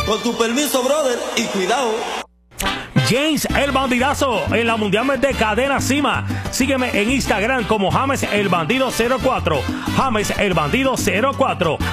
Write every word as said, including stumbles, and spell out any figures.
Con tu permiso, brother, y cuidado. James el Bandidazo en la Mundial de Cadena Cima. Sígueme en Instagram como James el Bandido cero cuatro. James el Bandido cero cuatro.